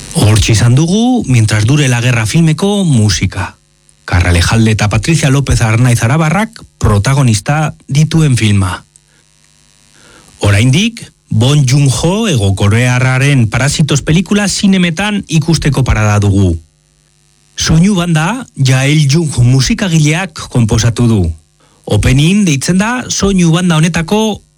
Hortxe izan dugu, Mientras dure la guerra filmeko musika. Carralejalde eta Patricia López Arnaiz Arabarrak protagonista dituen filma. Oraindik, Bong Joon-ho ego korearraren Parasitos pelikula zinemetan ikusteko parada dugu. Soinu banda Jael Jung musikagileak konposatu du. Opening deitzen da soinu banda honetako